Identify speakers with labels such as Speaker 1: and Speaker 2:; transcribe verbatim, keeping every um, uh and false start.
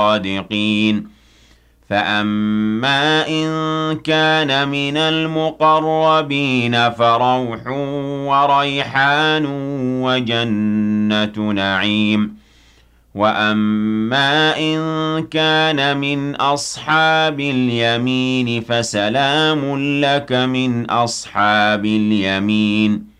Speaker 1: الصادقين فأما إن كان من المقربين فروح وريحان وجنة نعيم وأما إن كان من أصحاب اليمين فسلام لك من أصحاب اليمين